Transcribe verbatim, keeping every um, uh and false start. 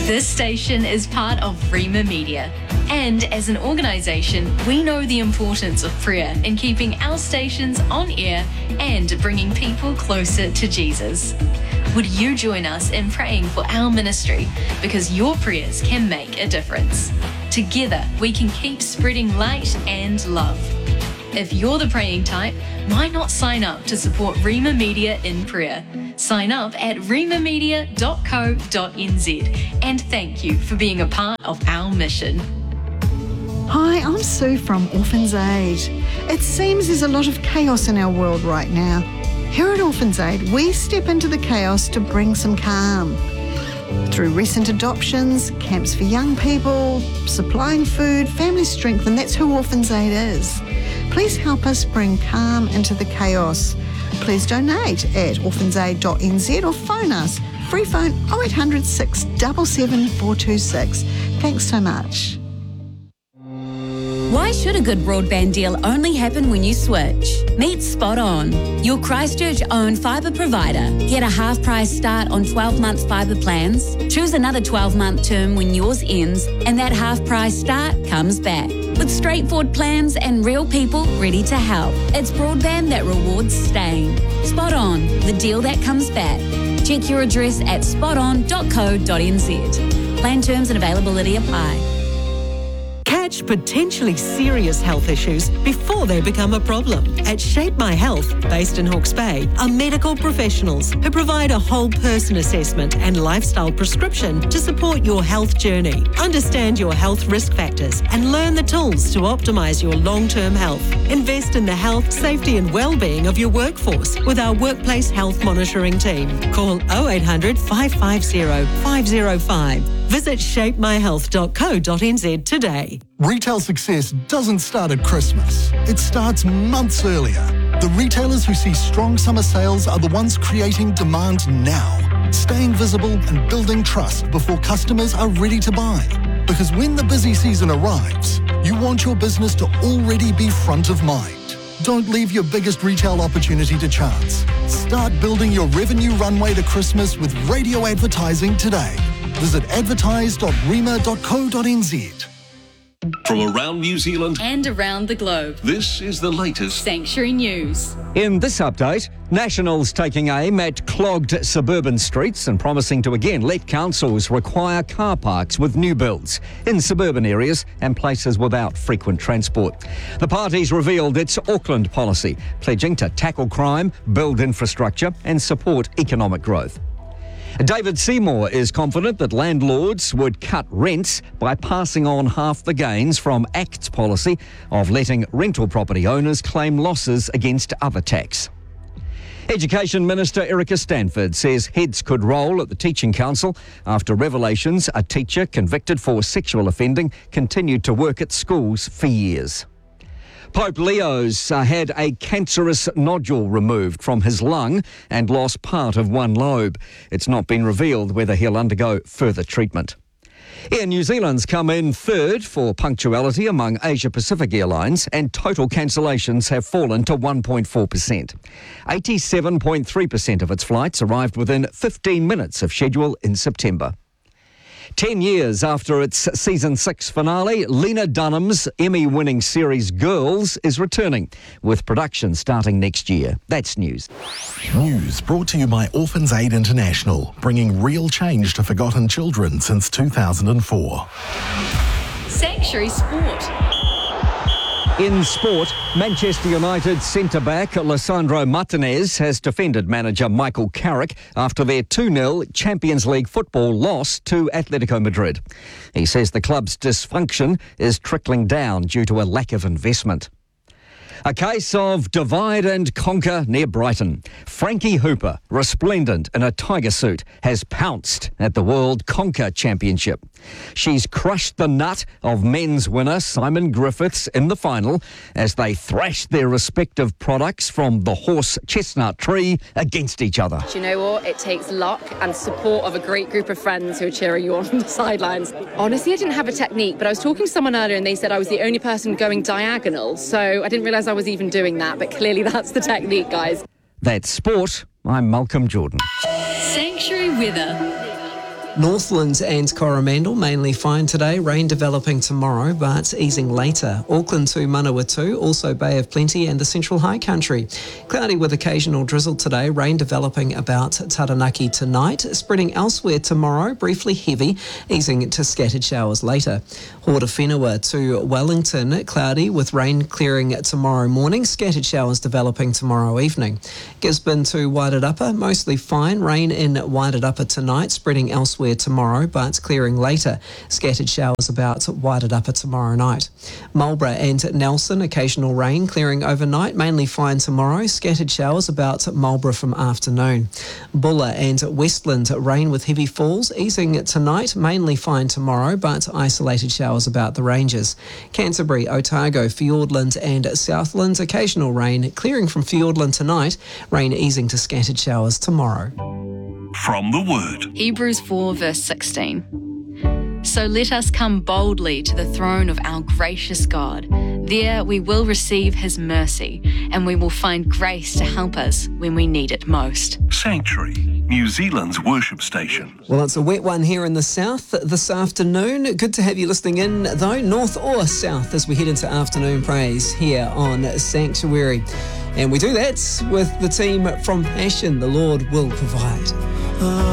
This station is part of Rima Media. And as an organisation, we know the importance of prayer in keeping our stations on air and bringing people closer to Jesus. Would you join us in praying for our ministry? Because your prayers can make a difference. Together, we can keep spreading light and love. If you're the praying type, why not sign up to support Rima Media in prayer? Sign up at rima media dot co dot n z. And thank you for being a part of our mission. Hi, I'm Sue from Orphans Aid. It seems there's a lot of chaos in our world right now. Here at Orphans Aid, we step into the chaos to bring some calm. Through recent adoptions, camps for young people, supplying food, family strength, and that's who Orphans Aid is. Please help us bring calm into the chaos. Please donate at orphans aid dot n z or phone us. Free phone oh eight hundred, six seven seven, four two six. Thanks so much. Why should a good broadband deal only happen when you switch? Meet Spot On, your Christchurch-owned fibre provider. Get a half-price start on twelve-month fibre plans. Choose another twelve-month term when yours ends, and that half-price start comes back. With straightforward plans and real people ready to help. It's broadband that rewards staying. Spot On, the deal that comes back. Check your address at spot on dot co dot n z. Plan terms and availability apply. Catch potentially serious health issues before they become a problem. At Shape My Health, based in Hawke's Bay, are medical professionals who provide a whole person assessment and lifestyle prescription to support your health journey. Understand your health risk factors and learn the tools to optimise your long-term health. Invest in the health, safety and well-being of your workforce with our workplace health monitoring team. Call oh eight hundred, five five zero, five zero five. Visit shape my health dot co dot n z today. Retail success doesn't start at Christmas. It starts months earlier. The retailers who see strong summer sales are the ones creating demand now, staying visible and building trust before customers are ready to buy. Because when the busy season arrives, you want your business to already be front of mind. Don't leave your biggest retail opportunity to chance. Start building your revenue runway to Christmas with radio advertising today. Visit advertise dot rima dot co dot n z. From around New Zealand And around the globe. This is the latest Sanctuary News. In this update, Nationals taking aim at clogged suburban streets and promising to again let councils require car parks with new builds in suburban areas and places without frequent transport. The party's revealed its Auckland policy, pledging to tackle crime, build infrastructure and support economic growth. David Seymour is confident that landlords would cut rents by passing on half the gains from ACT's policy of letting rental property owners claim losses against other tax. Education Minister Erica Stanford says heads could roll at the Teaching Council after revelations a teacher convicted for sexual offending continued to work at schools for years. Pope Leo's uh, had a cancerous nodule removed from his lung and lost part of one lobe. It's not been revealed whether he'll undergo further treatment. Air New Zealand's come in third for punctuality among Asia-Pacific airlines, and total cancellations have fallen to one point four percent. eighty-seven point three percent of its flights arrived within fifteen minutes of schedule in September. Ten years after its season six finale, Lena Dunham's Emmy-winning series Girls is returning, with production starting next year. That's news. News brought to you by Orphans Aid International, bringing real change to forgotten children since two thousand four. Sanctuary Sport. In sport, Manchester United centre-back Lisandro Martinez has defended manager Michael Carrick after their two nil Champions League football loss to Atletico Madrid. He says the club's dysfunction is trickling down due to a lack of investment. A case of divide and conquer near Brighton. Frankie Hooper, resplendent in a tiger suit, has pounced at the World Conquer Championship. She's crushed the nut of men's winner Simon Griffiths in the final as they thrashed their respective products from the horse chestnut tree against each other. Do you know what? It takes luck and support of a great group of friends who are cheering you on from the sidelines. Honestly, I didn't have a technique, but I was talking to someone earlier and they said I was the only person going diagonal, so I didn't realise I was even doing that, but clearly that's the technique, guys. That's sport. I'm Malcolm Jordan. Sanctuary weather. Northland and Coromandel mainly fine today. Rain developing tomorrow, but easing later. Auckland to Manawatu, also Bay of Plenty and the Central High Country. Cloudy with occasional drizzle today. Rain developing about Taranaki tonight. Spreading elsewhere tomorrow, briefly heavy, easing to scattered showers later. Hortowhenua to Wellington, cloudy with rain clearing tomorrow morning. Scattered showers developing tomorrow evening. Gisborne to Wairarapa, mostly fine. Rain in Wairarapa tonight, spreading elsewhere tomorrow, but clearing later. Scattered showers about Wairarapa tomorrow night. Marlborough and Nelson, occasional rain clearing overnight, mainly fine tomorrow. Scattered showers about Marlborough from afternoon. Bulla and Westland, rain with heavy falls, easing tonight, mainly fine tomorrow, but isolated showers about the ranges. Canterbury, Otago, Fiordland and Southland, occasional rain clearing from Fiordland tonight, rain easing to scattered showers tomorrow. From the Word. Hebrews four verse sixteen. So let us come boldly to the throne of our gracious God. There we will receive his mercy, and we will find grace to help us when we need it most. Sanctuary, New Zealand's worship station. Well, it's a wet one here in the south this afternoon. Good to have you listening in, though, north or south, as we head into afternoon praise here on Sanctuary. And we do that with the team from Passion. The Lord will provide.